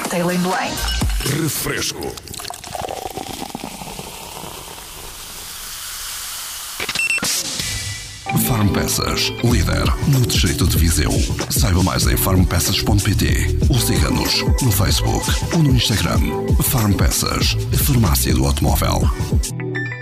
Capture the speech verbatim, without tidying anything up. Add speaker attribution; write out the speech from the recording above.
Speaker 1: Cocktail em Belém.
Speaker 2: Refresco.
Speaker 3: Farmpeças, líder no distrito de Viseu. Saiba mais em farmpeças ponto pt ou siga-nos no Facebook ou no Instagram. Farmpeças, farmácia do automóvel.